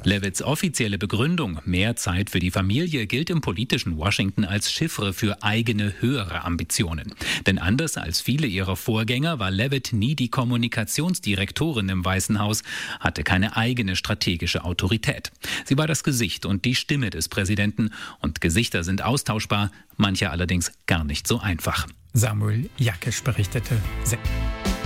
Levitts offizielle Begründung, mehr Zeit für die Familie, gilt im politischen Washington als Chiffre für eigene höhere Ambitionen. Denn anders als viele ihrer Vorgänger war Levitt nie die Kommunikationsdirektorin im Weißen Haus, hatte keine eigene strategische Autorität. Sie war das Gesicht und die Stimme des Präsidenten. Und Gesichter sind austauschbar, manche allerdings gar nicht so einfach. Samuel Jakisch berichtete.